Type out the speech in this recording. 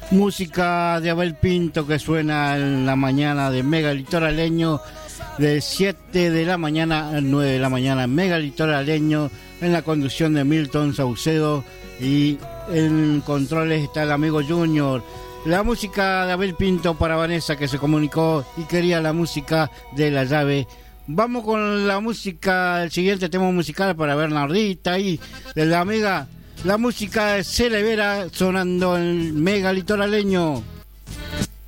Música de Abel Pinto que suena en la mañana de Mega Litoraleño, de 7 de la mañana a 9 de la mañana. Mega Litoraleño, en la conducción de Milton Saucedo, y en controles está el amigo Junior. La música de Abel Pinto para Vanessa, que se comunicó y quería la música de La Llave. Vamos con la música, el siguiente tema musical para Bernardita y de la Mega. La música de Celevera sonando en Mega Litoraleño.